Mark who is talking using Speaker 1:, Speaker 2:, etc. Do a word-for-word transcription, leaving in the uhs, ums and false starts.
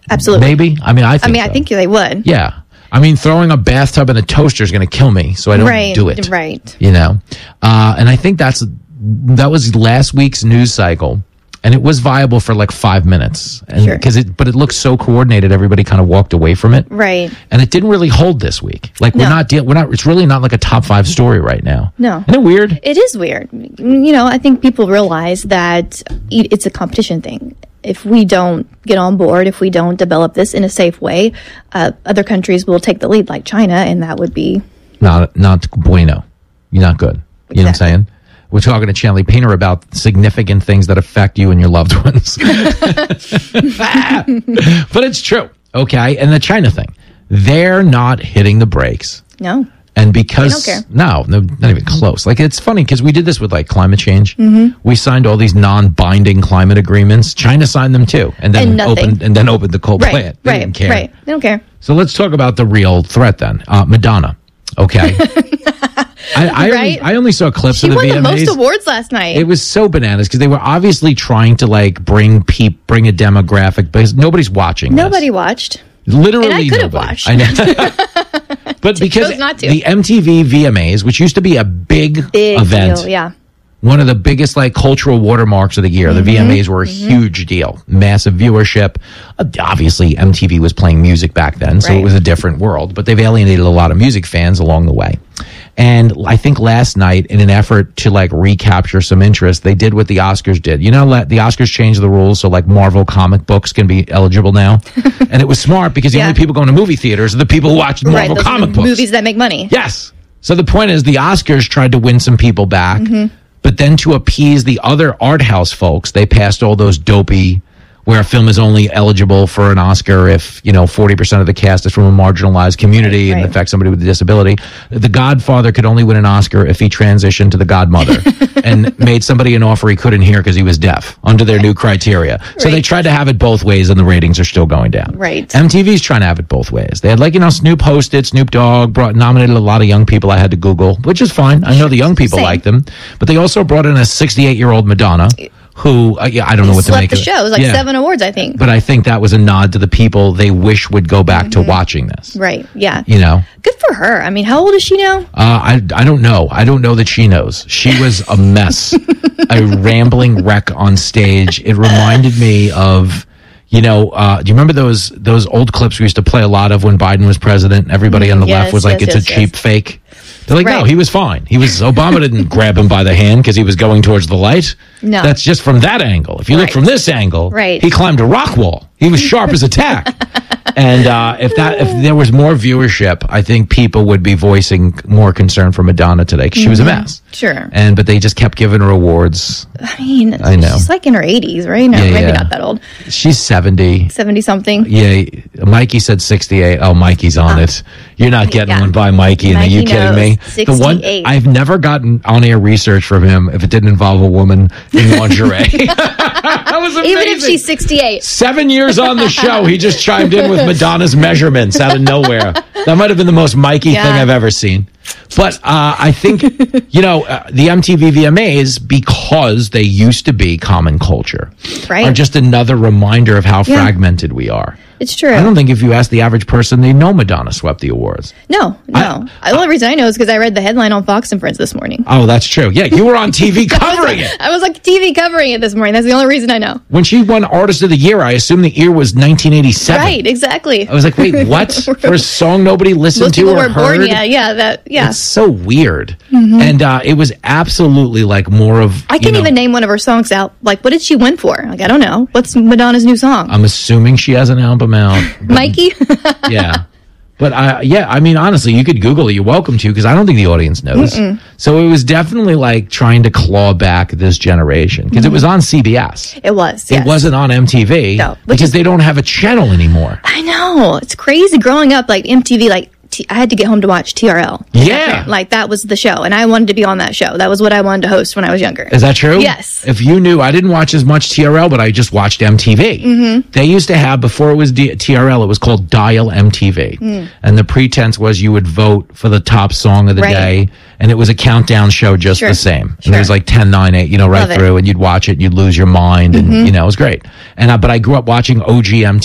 Speaker 1: Absolutely.
Speaker 2: Maybe. I mean, I think
Speaker 1: I mean,
Speaker 2: so.
Speaker 1: I think they would.
Speaker 2: Yeah. I mean, throwing a bathtub in a toaster is going to kill me, so I don't
Speaker 1: Right,
Speaker 2: do it.
Speaker 1: right.
Speaker 2: You know? Uh, and I think that's that was last week's news cycle, and it was viable for like five minutes. And
Speaker 1: Sure.
Speaker 2: Cause it, but it looked so coordinated, everybody kind of walked away from it.
Speaker 1: Right.
Speaker 2: And it didn't really hold this week. Like, we're
Speaker 1: No.
Speaker 2: not, deal, we're not, it's really not like a top five story right now.
Speaker 1: No.
Speaker 2: Isn't it weird?
Speaker 1: It is weird. You know, I think people realize that it's a competition thing. If we don't get on board, if we don't develop this in a safe way, uh, other countries will take the lead, like China, and that would be
Speaker 2: Not, not bueno. You're not good. You know what I'm
Speaker 1: Exactly.
Speaker 2: saying? We're talking to Chanley Painter about significant things that affect you and your loved ones. But it's true. Okay. And the China thing, they're not hitting the brakes.
Speaker 1: no.
Speaker 2: And because,
Speaker 1: They don't care.
Speaker 2: no, no, not even close. Like, it's funny because we did this with like climate change. Mm-hmm. We signed all these non-binding climate agreements. China signed them too. And then
Speaker 1: And nothing.
Speaker 2: opened, and then opened the coal
Speaker 1: Right.
Speaker 2: plant. They
Speaker 1: right.
Speaker 2: didn't care.
Speaker 1: Right. They don't care.
Speaker 2: So let's talk about the real threat then. Uh, Madonna. Okay. I, I,
Speaker 1: Right?
Speaker 2: only, I only saw clips
Speaker 1: She
Speaker 2: of the
Speaker 1: won
Speaker 2: V
Speaker 1: the
Speaker 2: M As.
Speaker 1: most awards last night.
Speaker 2: It was so bananas because they were obviously trying to like bring peop, bring a demographic because nobody's watching.
Speaker 1: Nobody
Speaker 2: this.
Speaker 1: watched.
Speaker 2: Literally,
Speaker 1: And I could have
Speaker 2: nobody.
Speaker 1: watched.
Speaker 2: I know. But because
Speaker 1: chose not to.
Speaker 2: the M T V V M As, which used to be a big,
Speaker 1: Big
Speaker 2: event,
Speaker 1: deal. Yeah.
Speaker 2: one of the biggest like cultural watermarks of the year. The V M As were a huge deal, massive viewership. Uh, obviously, M T V was playing music back then, so
Speaker 1: Right.
Speaker 2: it was a different world. But they've alienated a lot of music fans along the way. And I think last night, in an effort to like recapture some interest, they did what the Oscars did. You know, let the Oscars changed the rules so like Marvel comic books can be eligible now, and it was smart because the
Speaker 1: Yeah.
Speaker 2: only people going to movie theaters are the people who watch
Speaker 1: Right.
Speaker 2: Marvel
Speaker 1: Those are
Speaker 2: comic
Speaker 1: the
Speaker 2: books.
Speaker 1: movies that make money.
Speaker 2: Yes. So the point is, the Oscars tried to win some people back,
Speaker 1: Mm-hmm.
Speaker 2: but then to appease the other art house folks, they passed all those dopey, where a film is only eligible for an Oscar if, you know, forty percent of the cast is from a marginalized community
Speaker 1: Right,
Speaker 2: and
Speaker 1: right.
Speaker 2: affects somebody with a disability. The Godfather could only win an Oscar if he transitioned to the Godmother and made somebody an offer he couldn't hear because he was deaf under their new criteria. So they
Speaker 1: Right.
Speaker 2: tried to have it both ways and the ratings are still going down.
Speaker 1: Right.
Speaker 2: M T V's trying to have it both ways. They had like, you know, Snoop hosted, Snoop Dogg brought, nominated a lot of young people I had to Google, which is fine. I know the young people
Speaker 1: Same.
Speaker 2: like them, but they also brought in a sixty-eight-year-old Madonna who, uh, yeah, I don't know what to
Speaker 1: Slept
Speaker 2: make
Speaker 1: the
Speaker 2: of it.
Speaker 1: show. It was like
Speaker 2: Yeah.
Speaker 1: seven awards, I think.
Speaker 2: But I think that was a nod to the people they wish would go back to watching this.
Speaker 1: Right. Yeah.
Speaker 2: You know,
Speaker 1: Good for her. I mean, how old is she now?
Speaker 2: uh, I I don't know. I don't know that she knows. She was a mess, a rambling wreck on stage. It reminded me of, you know, uh, do you remember those those old clips we used to play a lot of when Biden was president? Everybody on the
Speaker 1: Yes,
Speaker 2: left was like,
Speaker 1: yes,
Speaker 2: "It's
Speaker 1: yes,
Speaker 2: a cheap
Speaker 1: yes.
Speaker 2: fake." They're like, no,
Speaker 1: Right.
Speaker 2: he was fine. He was Obama didn't grab him by the hand because he was going towards the light.
Speaker 1: No.
Speaker 2: That's just from that angle. If you look
Speaker 1: Right.
Speaker 2: from this angle,
Speaker 1: Right.
Speaker 2: he climbed a rock wall. He was sharp as a tack. And uh, if that if there was more viewership, I think people would be voicing more concern for Madonna today because she was a mess.
Speaker 1: Sure.
Speaker 2: And but they just kept giving her awards.
Speaker 1: I mean,
Speaker 2: I know.
Speaker 1: she's like in her eighties, right? No,
Speaker 2: Yeah,
Speaker 1: maybe
Speaker 2: yeah.
Speaker 1: not that old.
Speaker 2: She's seventy.
Speaker 1: seventy something.
Speaker 2: Yeah, Mikey said sixty-eight. Oh, Mikey's on it. You're not getting
Speaker 1: Yeah.
Speaker 2: one by Mikey. Are you
Speaker 1: Mikey
Speaker 2: kidding me?
Speaker 1: knows.
Speaker 2: The one
Speaker 1: sixty-eight.
Speaker 2: I've never gotten on-air research from him if it didn't involve a woman in lingerie. That was amazing.
Speaker 1: Even if she's sixty-eight.
Speaker 2: Seven years on the show, he just chimed in with Madonna's measurements out of nowhere. That might have been the most Mikey
Speaker 1: Yeah.
Speaker 2: thing I've ever seen. But uh, I think, you know, uh, the M T V V M As, because they used to be common culture,
Speaker 1: Right.
Speaker 2: are just another reminder of how
Speaker 1: Yeah.
Speaker 2: fragmented we are.
Speaker 1: It's true.
Speaker 2: I don't think if you ask the average person, they know Madonna swept the awards.
Speaker 1: No, no. the only reason I know is because I read the headline on Fox and Friends this morning.
Speaker 2: Oh, that's true. Yeah, you were on T V covering it.
Speaker 1: I was like T V covering it this morning. That's the only reason I know.
Speaker 2: When she won Artist of the Year, I assumed the year was nineteen eighty-seven.
Speaker 1: Right, exactly.
Speaker 2: I was like, wait, what? For a song nobody listened
Speaker 1: Most
Speaker 2: to
Speaker 1: people
Speaker 2: or
Speaker 1: were born.
Speaker 2: heard?
Speaker 1: Yeah, yeah, that, yeah.
Speaker 2: It's so weird. And uh, it was absolutely like more of.
Speaker 1: I
Speaker 2: you
Speaker 1: can't
Speaker 2: know,
Speaker 1: even name one of her songs out. Like, what did she win for? Like, I don't know. What's Madonna's new song?
Speaker 2: I'm assuming she has an album out. but-
Speaker 1: Mikey?
Speaker 2: Yeah. But I, yeah, I mean, honestly, you could Google it. You're welcome to, because I don't think the audience knows.
Speaker 1: Mm-mm.
Speaker 2: So it was definitely like trying to claw back this generation because it was on C B S.
Speaker 1: It was.
Speaker 2: It
Speaker 1: Yes.
Speaker 2: wasn't on M T V
Speaker 1: No, which
Speaker 2: because
Speaker 1: is-
Speaker 2: they don't have a channel anymore.
Speaker 1: I know. It's crazy growing up, like M T V, like, T- I had to get home to watch T R L.
Speaker 2: Yeah.
Speaker 1: Like, that was the show. And I wanted to be on that show. That was what I wanted to host when I was younger.
Speaker 2: Is that true?
Speaker 1: Yes.
Speaker 2: If you knew, I didn't watch as much T R L, but I just watched M T V. Mm-hmm. They used to have, before it was D- T R L, it was called Dial M T V. Mm. And the pretense was you would vote for the top song of the
Speaker 1: Right.
Speaker 2: day. And it was a countdown show just
Speaker 1: Sure.
Speaker 2: the same. And
Speaker 1: Sure.
Speaker 2: there was like ten, nine, eight, you know, right
Speaker 1: Love it.
Speaker 2: through. And you'd watch it and you'd lose your mind. And,
Speaker 1: Mm-hmm.
Speaker 2: you know, it was great. And uh, but I grew up watching O G M T V.